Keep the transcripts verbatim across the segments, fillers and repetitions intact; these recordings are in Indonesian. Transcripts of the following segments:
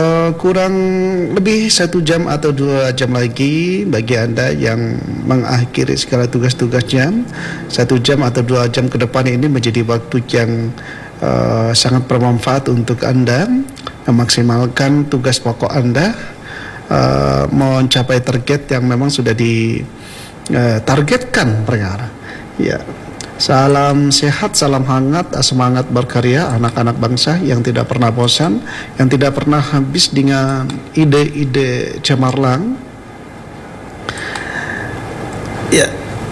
Uh, kurang lebih satu jam atau dua jam lagi bagi Anda yang mengakhiri segala tugas-tugasnya. Satu jam atau dua jam ke depan ini menjadi waktu yang uh, sangat bermanfaat untuk Anda memaksimalkan tugas pokok Anda, uh, mencapai target yang memang sudah ditargetkan uh, perkara. Ya. Salam sehat, salam hangat, semangat berkarya anak-anak bangsa yang tidak pernah bosan, yang tidak pernah habis dengan ide-ide cemerlang. Ya,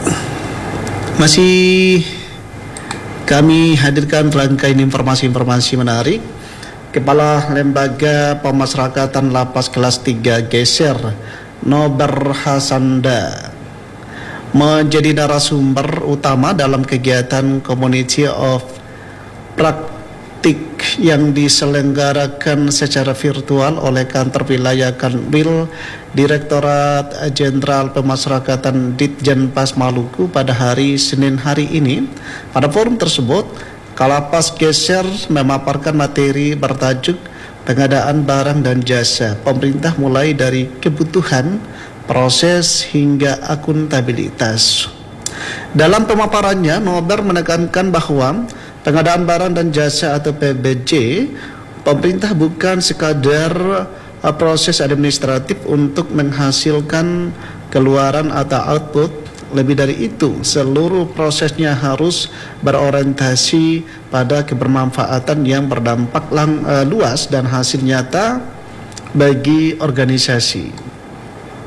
masih kami hadirkan rangkaian informasi-informasi menarik. Kepala Lembaga Pemasyarakatan Lapas Kelas tiga Geser, Nober Hasanda, menjadi narasumber utama dalam kegiatan Community of Praktik yang diselenggarakan secara virtual oleh Kantor Wilayah Kanwil Direktorat Jenderal Pemasyarakatan Ditjenpas Maluku pada hari Senin hari ini. Pada forum tersebut, Kalapas Geser memaparkan materi bertajuk pengadaan barang dan jasa pemerintah mulai dari kebutuhan, proses hingga akuntabilitas. Dalam pemaparannya, Nober menekankan bahwa pengadaan barang dan jasa atau P B J, pemerintah bukan sekadar uh, proses administratif untuk menghasilkan keluaran atau output. Lebih dari itu, seluruh prosesnya harus berorientasi pada kebermanfaatan yang berdampak lang, uh, luas dan hasil nyata bagi organisasi.